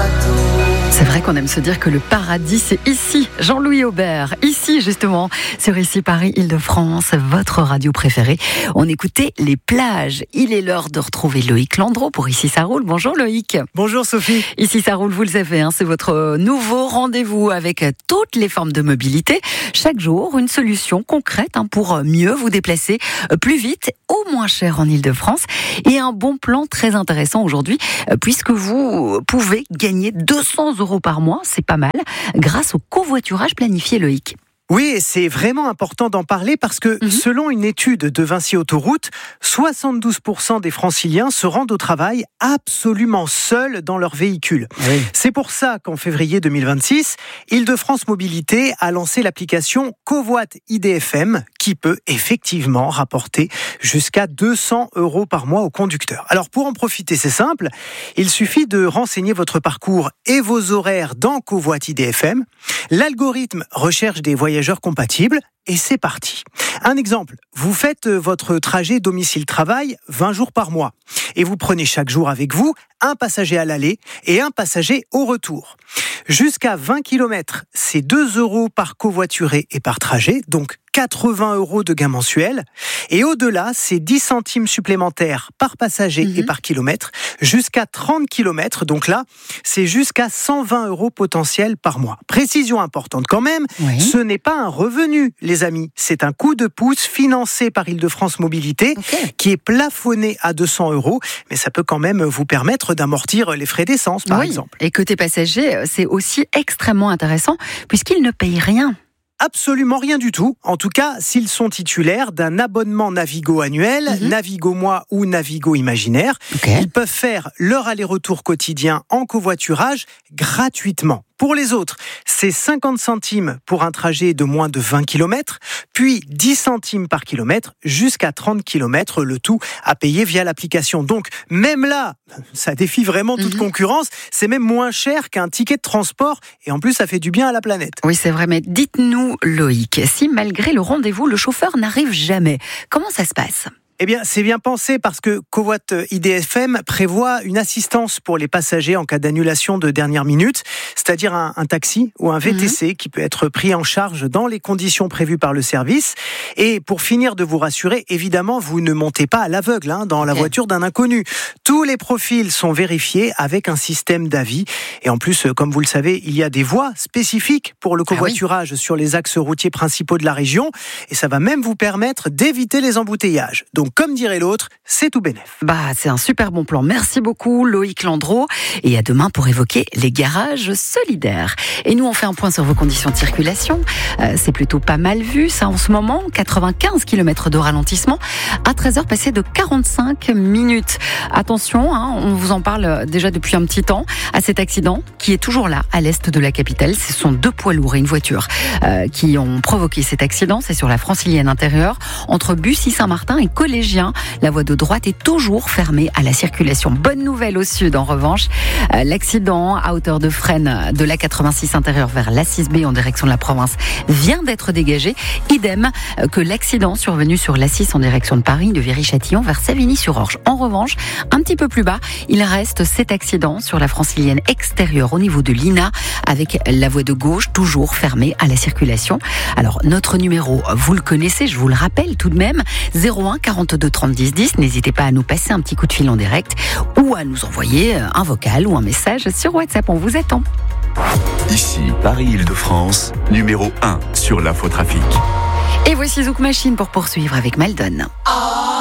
C'est vrai qu'on aime se dire que le paradis, c'est ici. Jean-Louis Aubert, ici justement, sur Ici Paris, Île-de-France, votre radio préférée. On écoutait les plages. Il est l'heure de retrouver Loïc Landreau pour Ici ça roule. Bonjour Loïc. Bonjour Sophie. Ici ça roule, vous le savez, c'est votre nouveau rendez-vous avec toutes les formes de mobilité. Chaque jour, une solution concrète pour mieux vous déplacer plus vite ou moins cher en Île-de-France. Et un bon plan très intéressant aujourd'hui, puisque vous pouvez gagner 200 € par mois, c'est pas mal, grâce au covoiturage planifié, Loïc. Oui, et c'est vraiment important d'en parler parce que selon une étude de Vinci Autoroute, 72% des franciliens se rendent au travail absolument seuls dans leur véhicule. Oui. C'est pour ça qu'en février 2026, Île-de-France Mobilité a lancé l'application Covoit IDFM qui peut effectivement rapporter jusqu'à 200 € par mois aux conducteurs. Alors pour en profiter, c'est simple, il suffit de renseigner votre parcours et vos horaires dans Covoit IDFM. L'algorithme recherche des voyageurs compatibles et c'est parti. Un exemple, vous faites votre trajet domicile-travail 20 jours par mois et vous prenez chaque jour avec vous un passager à l'aller et un passager au retour. Jusqu'à 20 km, c'est 2 € par covoituré et par trajet, donc 80 € de gain mensuel. Et au-delà, c'est 10 centimes supplémentaires par passager et par kilomètre, jusqu'à 30 km. Donc là, c'est jusqu'à 120 € potentiels par mois. Précision importante quand même, ce n'est pas un revenu, les amis. C'est un coup de pouce financé par Île-de-France Mobilité qui est plafonné à 200 €. Mais ça peut quand même vous permettre d'amortir les frais d'essence, par exemple. Et côté passager, c'est aussi extrêmement intéressant puisqu'ils ne payent rien. Absolument rien du tout. En tout cas, s'ils sont titulaires d'un abonnement Navigo annuel, Navigo Moi ou Navigo Imaginaire, ils peuvent faire leur aller-retour quotidien en covoiturage gratuitement. Pour les autres, c'est 50 centimes pour un trajet de moins de 20 km, puis 10 centimes par kilomètre jusqu'à 30 km, le tout à payer via l'application. Donc, même là, ça défie vraiment toute concurrence. C'est même moins cher qu'un ticket de transport et en plus, ça fait du bien à la planète. Oui, c'est vrai, mais dites-nous, Loïc, si malgré le rendez-vous, le chauffeur n'arrive jamais, comment ça se passe ? Eh bien, c'est bien pensé parce que Covoit IDFM prévoit une assistance pour les passagers en cas d'annulation de dernière minute, c'est-à-dire un taxi ou un VTC qui peut être pris en charge dans les conditions prévues par le service. Et pour finir de vous rassurer, évidemment, vous ne montez pas à l'aveugle dans la voiture d'un inconnu. Tous les profils sont vérifiés avec un système d'avis. Et en plus, comme vous le savez, il y a des voies spécifiques pour le covoiturage sur les axes routiers principaux de la région. Et ça va même vous permettre d'éviter les embouteillages. Donc, comme dirait l'autre, c'est tout bénef. C'est un super bon plan. Merci beaucoup, Loïc Landreau. Et à demain pour évoquer les garages solidaires. Et nous, on fait un point sur vos conditions de circulation. C'est plutôt pas mal vu, ça, en ce moment. 95 km de ralentissement à 13h passées de 45 minutes. Attention, on vous en parle déjà depuis un petit temps, à cet accident qui est toujours là, à l'est de la capitale. Ce sont 2 poids lourds et une voiture qui ont provoqué cet accident. C'est sur la francilienne intérieure, entre Bussy-Saint-Martin et Collégien. La voie de droite est toujours fermée à la circulation. Bonne nouvelle au sud, en revanche. L'accident à hauteur de Fresnes de l'A86 intérieure vers l'A6B en direction de la province vient d'être dégagé. Idem que l'accident survenu sur l'A6 en direction de Paris, de Viry-Châtillon vers Savigny-sur-Orge. En revanche, un petit peu plus bas, il reste cet accident sur la francilienne extérieure au niveau de l'INA avec la voie de gauche toujours fermée à la circulation. Alors, notre numéro, vous le connaissez, je vous le rappelle tout de même, 01 42 30 10 10. N'hésitez pas à nous passer un petit coup de fil en direct ou à nous envoyer un vocal ou un message sur WhatsApp. On vous attend. Ici, Paris-Île-de-France, numéro 1 sur l'infotrafic. Et voici Zouk Machine pour poursuivre avec Maldon.